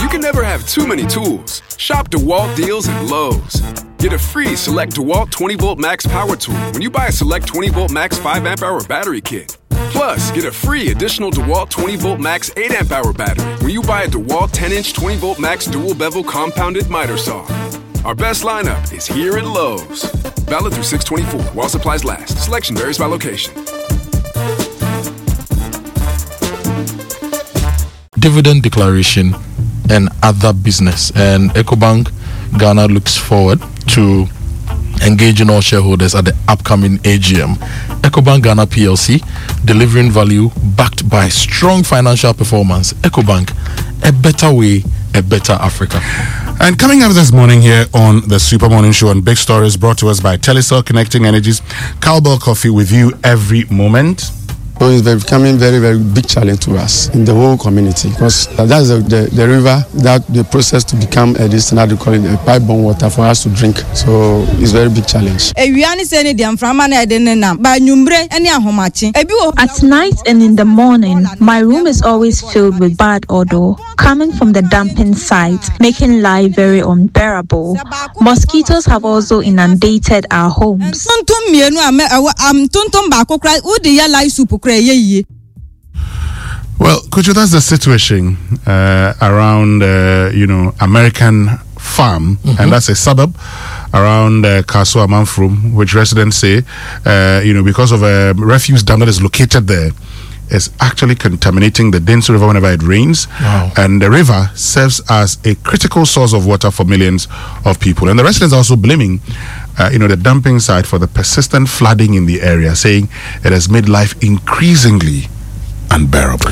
You can never have too many tools. Shop DeWalt deals at Lowe's. Get a free Select DeWalt 20-Volt Max Power Tool when you buy a Select 20-Volt Max 5-amp-hour battery kit. Plus, get a free additional DeWalt 20-Volt Max 8-amp-hour battery when you buy a DeWalt 10-inch 20-Volt Max dual-bevel compounded miter saw. Our best lineup is here at Lowe's. Valid through 6/24 while supplies last. Selection varies by location. Dividend declaration and other business. And EcoBank Ghana looks forward to engaging all shareholders at the upcoming AGM. EcoBank Ghana PLC, delivering value backed by strong financial performance. EcoBank, a better way, a better Africa. And coming up this morning here on the Super Morning Show on Big Stories, brought to us by Telecel Connecting Energies, Cowbell Coffee with you every moment. So it's becoming very, very big challenge to us in the whole community, because that's the river that the process to become a destination, they call it a pipe-borne water for us to drink. So it's a very big challenge. At night and in the morning, my room is always filled with bad odor coming from the dumping site, making life very unbearable. Mosquitoes have also inundated our homes. Well, Kucho, that's the situation around, American Farm, and that's a suburb around Kasoa Manfrum, which residents say, because of a refuse dam that is located there, is actually contaminating the Densu River whenever it rains. Wow. And the river serves as a critical source of water for millions of people. And the residents are also blaming the dumping site for the persistent flooding in the area, saying it has made life increasingly unbearable.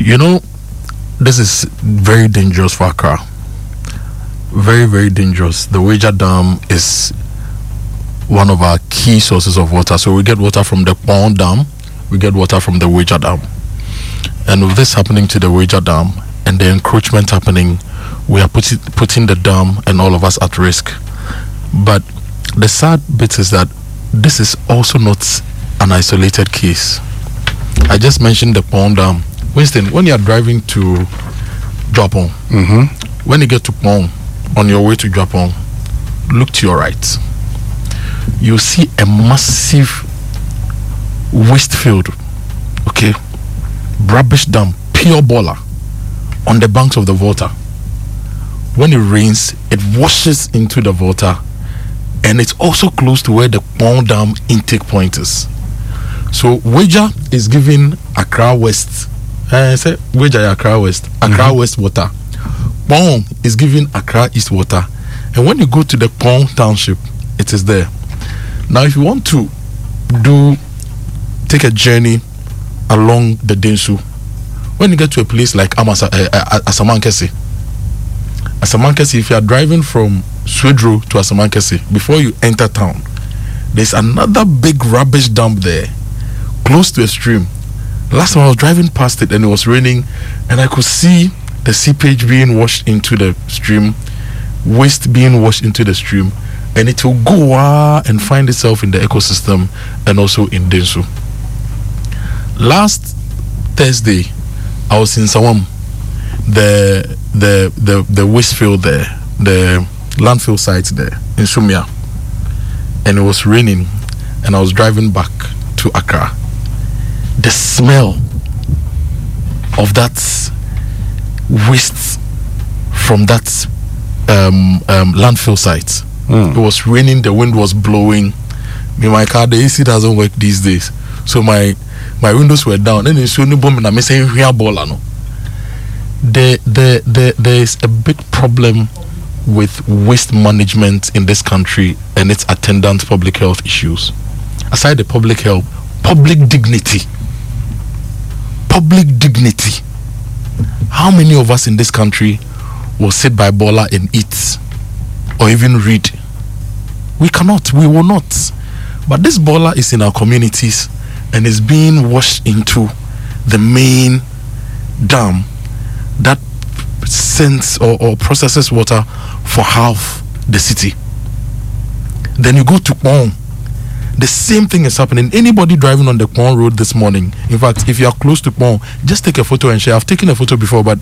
This is very dangerous for Accra. Very, very dangerous. The Wager Dam is one of our key sources of water. So we get water from the Pond Dam, we get water from the Wager Dam. And with this happening to the Wager Dam and the encroachment happening, we are putting the dam and all of us at risk. But the sad bit is that this is also not an isolated case. I just mentioned the Pond Dam. Winston, when you are driving to Japon, when you get to Pond, on your way to Japon, look to your right. You see a massive waste field, rubbish dump, pure baller on the banks of the Volta. When it rains, it washes into the Volta, and it's also close to where the Pond Dam intake point is. So Wager is giving Accra West, Accra West water. Pond is giving Accra East water, and when you go to the Pond Township, it is there. Now, if you want to take a journey along the Densu, when you get to a place like Asamankese, if you are driving from Swedro to Asamankese, before you enter town, there's another big rubbish dump there, close to a stream. Last time I was driving past it and it was raining, and I could see the seepage being washed into the stream, waste being washed into the stream, and it will go and find itself in the ecosystem and also in Densu. Last Thursday, I was in Sawam, the waste field there, the landfill site there in Sumia, and it was raining, and I was driving back to Accra. The smell of that waste from that landfill site. It was raining, the wind was blowing. In my car, the AC doesn't work these days, so my windows were down. And it's only bombing. I'm saying there is a big problem with waste management in this country and its attendant public health issues. Aside the public health, public dignity. How many of us in this country will sit by Bola and eat or even read? We cannot, we will not. But this Bola is in our communities and is being washed into the main dam that sends or processes water for half the city. Then you go to Pond. The same thing is happening. Anybody driving on the Pond Road this morning, in fact, if you are close to Pond, just take a photo and share. I've taken a photo before, but